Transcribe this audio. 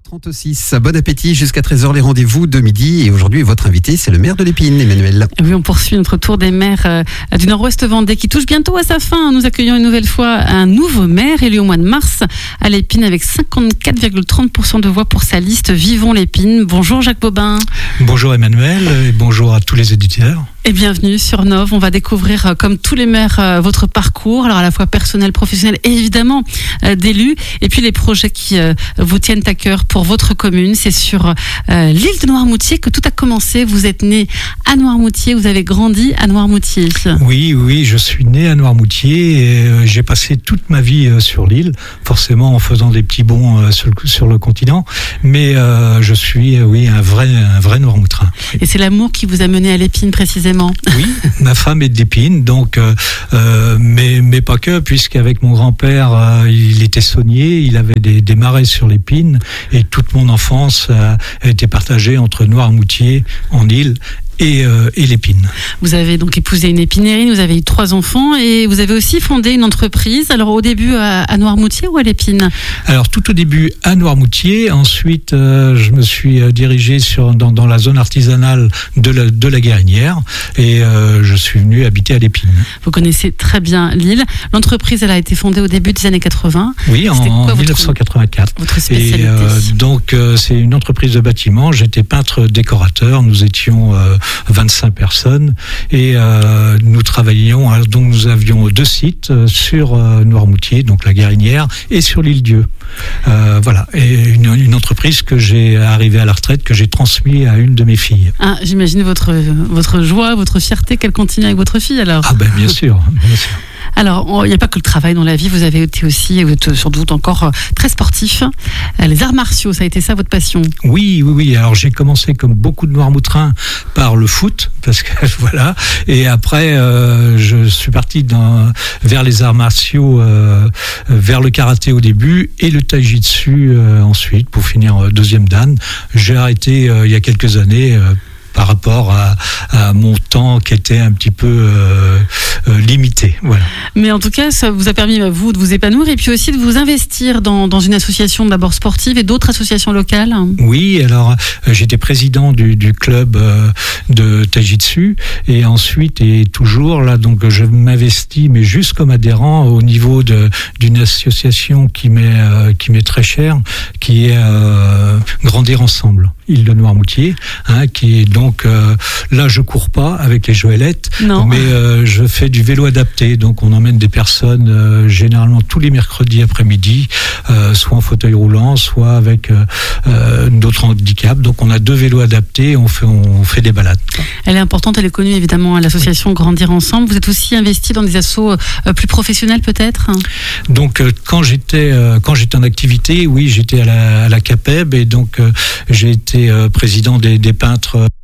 36. Bon appétit jusqu'à 13h, les rendez-vous de midi. Et aujourd'hui, votre invité, c'est le maire de l'Épine, Emmanuel. Oui, on poursuit notre tour des maires du Nord-Ouest Vendée qui touche bientôt à sa fin. Nous accueillons une nouvelle fois un nouveau maire élu au mois de mars à l'Épine avec 54,30% de voix pour sa liste Vivons l'Épine. Bonjour Jacques Bobin. Bonjour Emmanuel et bonjour à tous les éditeurs. Et bienvenue sur Nov. On va découvrir, comme tous les maires, votre parcours, alors à la fois personnel, professionnel et évidemment d'élu. Et puis les projets qui vous tiennent à cœur pour votre commune. C'est sur l'île de Noirmoutier que tout a commencé. Vous êtes né à Noirmoutier, vous avez grandi à Noirmoutier. Oui, je suis né à Noirmoutier et j'ai passé toute ma vie sur l'île, forcément en faisant des petits bonds sur le continent. Mais je suis, un vrai Noirmoutrin. Et c'est l'amour qui vous a mené à l'Épine précisément. Oui, ma femme est d'Épine, donc, mais pas que, puisqu'avec mon grand-père, il était saunier, il avait des marais sur l'Épine, et toute mon enfance a été partagée entre Noirmoutier, en île, et l'Épine. Vous avez donc épousé une épinérine, vous avez eu 3 enfants et vous avez aussi fondé une entreprise. Alors au début à Noirmoutier ou à l'Épine ? Alors tout au début à Noirmoutier, ensuite je me suis dirigé dans la zone artisanale de la Guérinière et je suis venu habiter à l'Épine. Vous connaissez très bien l'île. L'entreprise, elle a été fondée au début des années 80. Oui, en 1984. Votre spécialité ? Et donc c'est une entreprise de bâtiment. J'étais peintre décorateur. Nous étions 25 personnes et nous travaillions, donc nous avions 2 sites sur Noirmoutier, donc la Guérinière, et sur l'île Dieu. Voilà, et une entreprise que j'ai arrivé à la retraite, que j'ai transmis à une de mes filles. Ah, j'imagine votre joie, votre fierté qu'elle continue avec votre fille alors. Ah ben bien sûr. Alors, il n'y a pas que le travail dans la vie, vous avez été aussi, vous êtes sans doute encore très sportif. Les arts martiaux, ça a été ça votre passion ? Oui. Alors j'ai commencé comme beaucoup de Noirmoutrins par le foot, parce que voilà. Et après, je suis parti vers les arts martiaux, vers le karaté au début et le taijitsu ensuite, pour finir deuxième dan. J'ai arrêté il y a quelques années. Par rapport à mon temps qui était un petit peu limité. Voilà. Mais en tout cas, ça vous a permis, vous, de vous épanouir et puis aussi de vous investir dans une association d'abord sportive et d'autres associations locales. Oui, alors j'étais président du club de Taijitsu et ensuite et toujours là, donc je m'investis, mais juste comme adhérent au niveau d'une association qui m'est très chère, qui est Grandir Ensemble, île de Noirmoutier, qui est donc là je cours pas avec les joëlettes, mais je fais du vélo adapté, donc on emmène des personnes généralement tous les mercredis après-midi, soit en fauteuil roulant, soit avec d'autres handicaps. Donc on a 2 vélos adaptés, on fait des balades. Elle est importante, elle est connue évidemment à l'association Grandir Ensemble. Vous êtes aussi investi dans des assos plus professionnels peut-être ? Donc quand j'étais en activité, oui, j'étais à la CAPEB et donc j'ai été président des peintres